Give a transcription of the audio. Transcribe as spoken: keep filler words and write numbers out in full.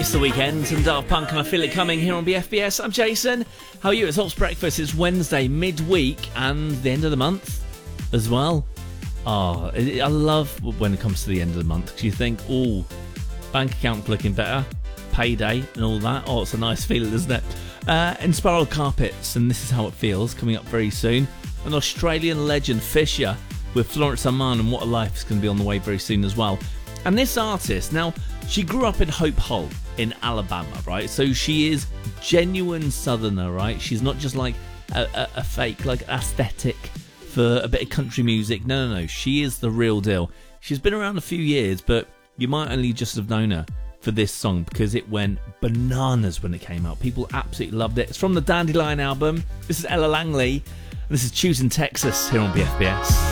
It's the weekend and Daft Punk and I Feel It Coming here on B F B S. I'm Jason. How are you? It's Hops Breakfast. It's Wednesday, midweek and the end of the month as well. Oh, I love when it comes to the end of the month because you think, oh, bank account looking better, payday and all that. Oh, it's a nice feeling, isn't it? Uh, and Spiral Carpets, and this is how it feels, coming up very soon. An Australian legend, Fisher, with Florence Aman and What a Life is going to be on the way very soon as well. And this artist, now, she grew up in Hope Hull in Alabama, right? So she is genuine Southerner, right? She's not just like a, a, a fake, like, aesthetic for a bit of country music. No, no, no. She is the real deal. She's been around a few years, but you might only just have known her for this song because it went bananas when it came out. People absolutely loved it. It's from the Dandelion album. This is Ella Langley. And this is Choosing Texas here on B F B S.